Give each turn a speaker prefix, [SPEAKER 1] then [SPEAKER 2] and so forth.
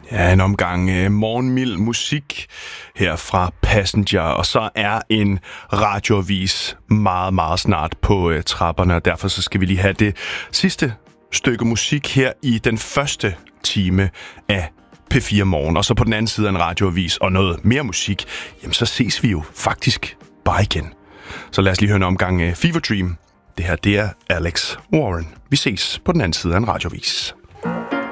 [SPEAKER 1] Ja, en omgang morgenmild musik her fra Passenger, og så er en radioavis meget, meget snart på trapperne, og derfor så skal vi lige have det sidste stykke musik her i den første time af P4 Morgen. Og så på den anden side af en radioavis og noget mere musik, jamen så ses vi jo faktisk bare igen. Så lad os lige høre en omgang Fever Dream. Det her, det er Alex Warren. Vi ses på den anden side af en radioavis.